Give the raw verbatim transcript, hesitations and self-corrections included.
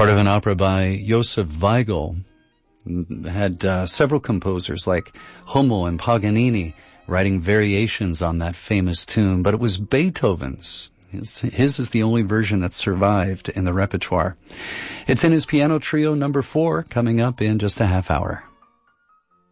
part of an opera by Josef Weigel. Had uh, several composers like Hummel and Paganini writing variations on that famous tune, but it was Beethoven's. His, his is the only version that survived in the repertoire. It's in his piano trio number four, coming up in just a half hour.